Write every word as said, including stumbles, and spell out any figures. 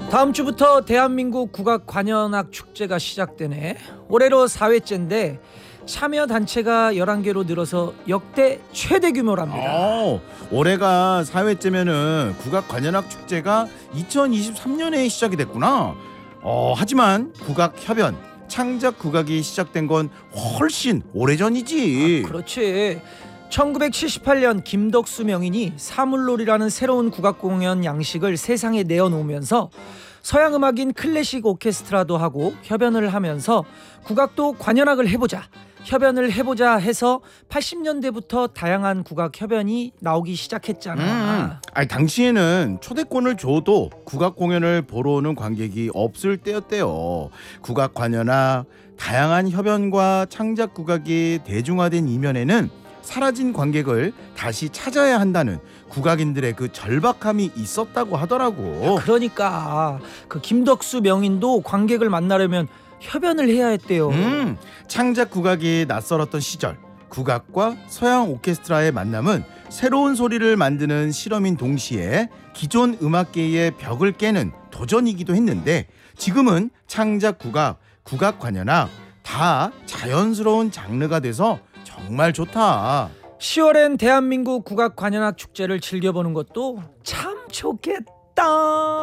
다음 주부터 대한민국 국악관현악 축제가 시작되네. 올해로 사 회째인데 참여 단체가 열한 개로 늘어서 역대 최대 규모랍니다. 어, 올해가 사 회째면은 국악관현악 축제가 이천이십삼 년에 시작이 됐구나. 어, 하지만 국악협연, 창작 국악이 시작된 건 훨씬 오래전이지. 아, 그렇지. 천구백칠십팔 년 김덕수 명인이 사물놀이라는 새로운 국악 공연 양식을 세상에 내어놓으면서 서양 음악인 클래식 오케스트라도 하고 협연을 하면서 국악도 관현악을 해보자, 협연을 해보자 해서 팔십 년대부터 다양한 국악 협연이 나오기 시작했잖아. 음, 아니 당시에는 초대권을 줘도 국악 공연을 보러 오는 관객이 없을 때였대요. 국악 관현악, 다양한 협연과 창작 국악이 대중화된 이면에는 사라진 관객을 다시 찾아야 한다는 국악인들의 그 절박함이 있었다고 하더라고. 그러니까 그 김덕수 명인도 관객을 만나려면 협연을 해야 했대요. 음, 창작 국악이 낯설었던 시절, 국악과 서양 오케스트라의 만남은 새로운 소리를 만드는 실험인 동시에 기존 음악계의 벽을 깨는 도전이기도 했는데, 지금은 창작 국악, 국악 관현악 다 자연스러운 장르가 돼서 정말 좋다. 시월엔 대한민국 국악관현악 축제를 즐겨보는 것도 참 좋겠다.